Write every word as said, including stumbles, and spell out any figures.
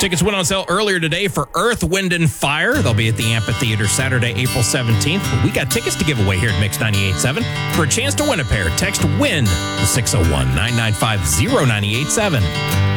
Tickets went on sale earlier today for Earth, Wind, and Fire. They'll be at the Amphitheater Saturday, April seventeenth. But we got tickets to give away here at Mix ninety-eight point seven. For a chance to win a pair, text WIN to six oh one, nine nine five, oh nine eight seven.